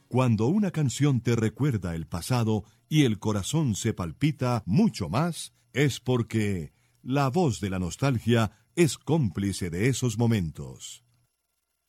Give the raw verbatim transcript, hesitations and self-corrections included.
Cuando una canción te recuerda el pasado y el corazón se palpita mucho más, es porque la voz de la nostalgia es cómplice de esos momentos.